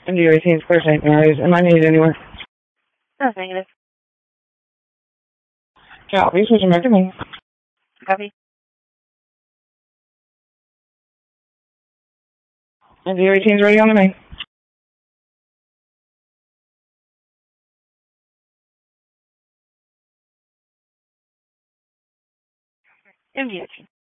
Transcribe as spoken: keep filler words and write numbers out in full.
M D eighteen, clear Saint Mary's. Am I needed anywhere? No, negative. Copy, switching back to me. Copy. M D eighteen's ready on the main. M D eighteen.